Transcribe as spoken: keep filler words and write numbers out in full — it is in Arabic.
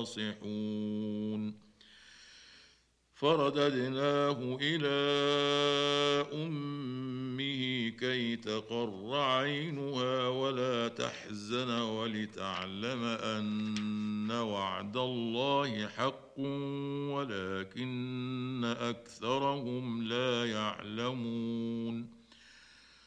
ناصحون فرددناه إلى أمه كي تقر عينها ولا تحزن ولتعلم أن وعد الله حق ولكن أكثرهم لا يعلمون